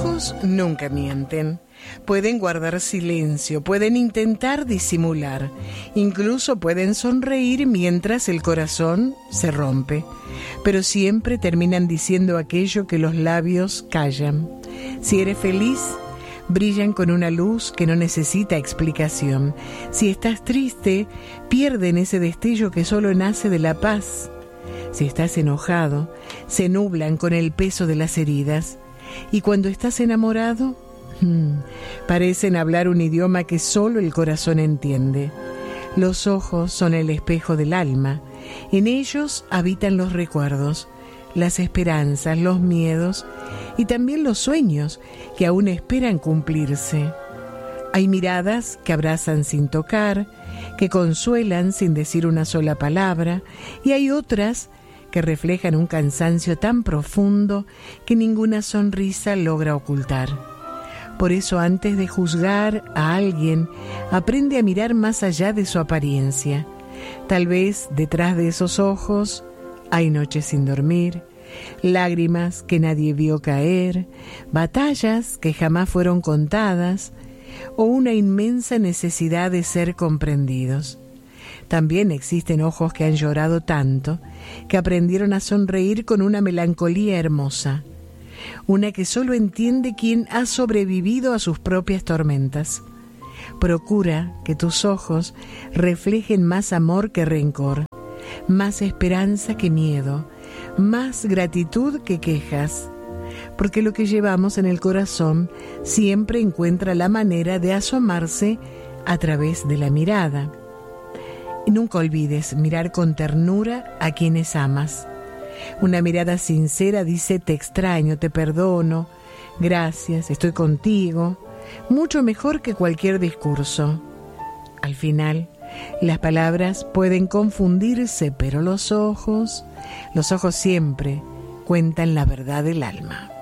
ojos nunca mienten. Pueden guardar silencio, pueden intentar disimular, incluso pueden sonreír mientras el corazón se rompe, pero siempre terminan diciendo aquello que los labios callan. Si eres feliz, brillan con una luz que no necesita explicación. Si estás triste, pierden ese destello que solo nace de la paz. Si estás enojado, se nublan con el peso de las heridas. Y cuando estás enamorado, parecen hablar un idioma que solo el corazón entiende. Los ojos son el espejo del alma. En ellos habitan los recuerdos, las esperanzas, los miedos y también los sueños que aún esperan cumplirse. Hay miradas que abrazan sin tocar, que consuelan sin decir una sola palabra, y hay otras que reflejan un cansancio tan profundo que ninguna sonrisa logra ocultar. Por eso, antes de juzgar a alguien, aprende a mirar más allá de su apariencia. Tal vez detrás de esos ojos hay noches sin dormir, lágrimas que nadie vio caer, batallas que jamás fueron contadas, o una inmensa necesidad de ser comprendidos. También existen ojos que han llorado tanto que aprendieron a sonreír con una melancolía hermosa, una que solo entiende quien ha sobrevivido a sus propias tormentas. Procura que tus ojos reflejen más amor que rencor, más esperanza que miedo, más gratitud que quejas, porque lo que llevamos en el corazón siempre encuentra la manera de asomarse a través de la mirada. Y nunca olvides mirar con ternura a quienes amas. Una mirada sincera dice: te extraño, te perdono, gracias, estoy contigo, mucho mejor que cualquier discurso. Al final, las palabras pueden confundirse, pero los ojos siempre cuentan la verdad del alma.